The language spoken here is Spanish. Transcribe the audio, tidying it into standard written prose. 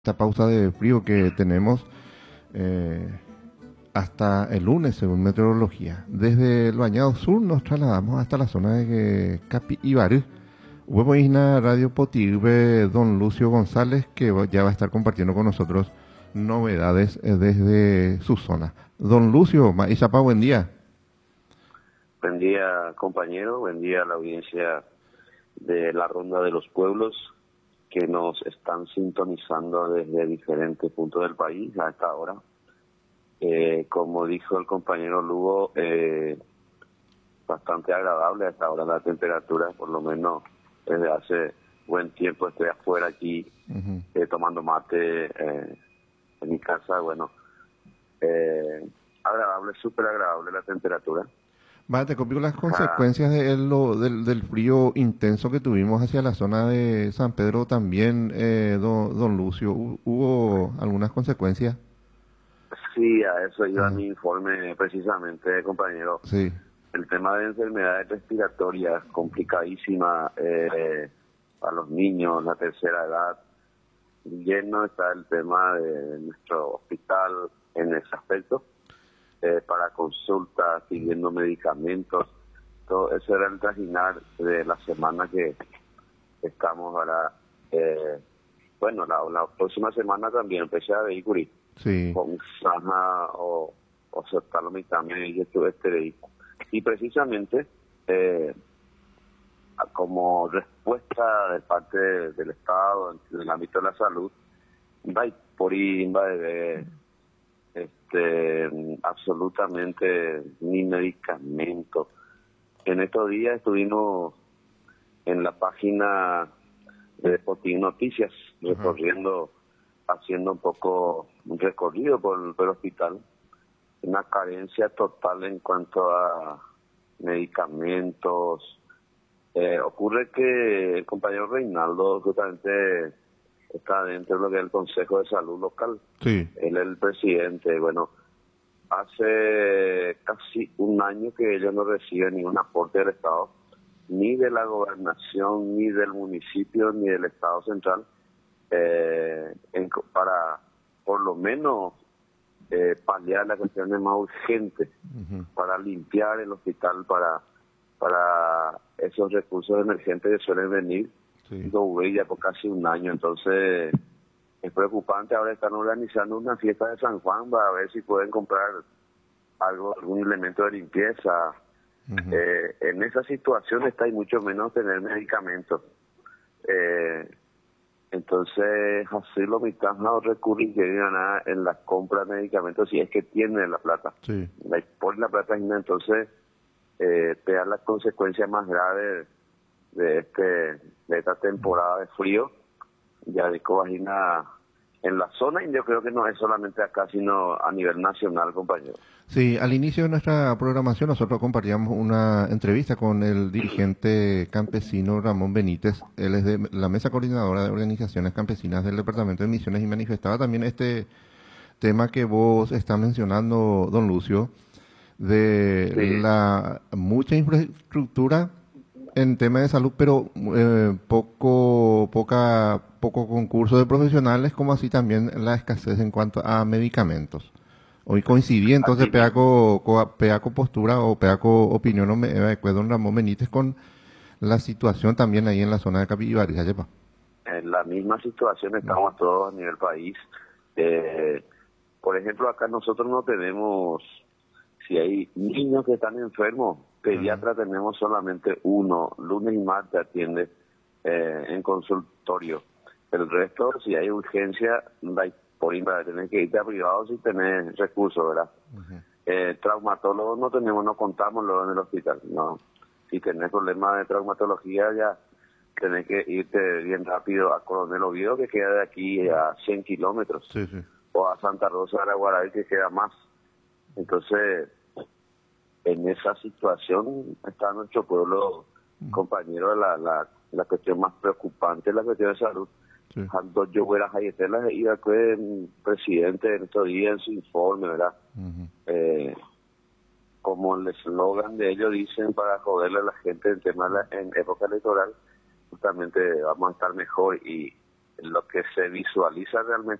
esta pausa de frío que tenemos eh, hasta el lunes, según meteorología. Desde el Bañado Sur nos trasladamos hasta la zona de Capi Ibarú. Huevo Isna Radio Potirbe, don Lucio González, que ya va a estar compartiendo con nosotros novedades desde su zona. Don Lucio, Maizapa, buen día. Buen día, compañero. Buen día a la audiencia de la Ronda de los Pueblos que nos están sintonizando desde diferentes puntos del país a esta hora. Como dijo el compañero Lugo, bastante agradable a esta hora la temperatura, por lo menos desde hace buen tiempo estoy afuera aquí tomando mate en mi casa. Bueno, agradable, súper agradable la temperatura. Te complico las consecuencias del frío intenso que tuvimos hacia la zona de San Pedro también, don Lucio. ¿Hubo algunas consecuencias? Sí, a eso iba mi informe precisamente, compañero. Sí. El tema de enfermedades respiratorias complicadísima a los niños, la tercera edad. Lleno está el tema de nuestro hospital en ese aspecto. Para consultas, pidiendo medicamentos. Todo eso era el trajinar de la semana que estamos ahora. Bueno, la próxima semana también empecé a vehículo Sí. con Saja o Sertalomitame y este. Y precisamente, como respuesta de parte del Estado en el ámbito de la salud, va por ahí, va de absolutamente ni medicamentos. En estos días estuvimos en la página de Potín Noticias, recorriendo, haciendo un poco un recorrido por el hospital. Una carencia total en cuanto a medicamentos. Ocurre que el compañero Reinaldo justamente está dentro de lo que es el Consejo de Salud Local. Sí. Él es el presidente. Bueno, hace casi un año que ellos no reciben ningún aporte del Estado, ni de la gobernación, ni del municipio, ni del Estado central, para por lo menos paliar las cuestiones más urgentes, para limpiar el hospital, para esos recursos emergentes que suelen venir. Sí. Ya por casi un año. Entonces es preocupante. Ahora están organizando una fiesta de San Juan para ver si pueden comprar algún elemento de limpieza. En esa situación está y mucho menos tener medicamentos. Entonces así los mitad recurren en la compra de medicamentos si es que tienen la plata. Sí. Por la plata, entonces te da las consecuencias más graves de esta temporada de frío. Ya de Covagina en la zona, y yo creo que no es solamente acá, sino a nivel nacional, compañero. Sí, al inicio de nuestra programación nosotros compartíamos una entrevista con el dirigente campesino Ramón Benítez. Él es de la Mesa Coordinadora de Organizaciones Campesinas del Departamento de Misiones y manifestaba también este tema que vos estás mencionando, don Lucio, de Sí. la mucha infraestructura en tema de salud, pero poco concurso de profesionales, como así también la escasez en cuanto a medicamentos. Hoy coincidí entonces Así peaco postura o peaco opinión de don Ramón Benítez con la situación también ahí en la zona de Capivari. en la misma situación estamos todos a nivel país. Por ejemplo, acá nosotros no tenemos, si hay niños que están enfermos, pediatra tenemos solamente uno, lunes y martes atiende en consultorio. El resto, si hay urgencia, por ahí tener que irte a privado si tenés recursos, ¿verdad? Traumatólogos no tenemos, no contamos luego en el hospital, no. Si tenés problemas de traumatología ya tenés que irte bien rápido a Coronel Oviedo, que queda de aquí a 100 kilómetros, Sí, sí. o a Santa Rosa de Araguaray, que queda más. Entonces, en esa situación está nuestro pueblo, compañero, la cuestión más preocupante, la cuestión de salud. Sí. Cuando yo fuera a Jayetela, iba el presidente en estos días en su informe, ¿verdad? Como el eslogan de ellos dicen, para joderle a la gente en tema en época electoral, justamente vamos a estar mejor, y lo que se visualiza realmente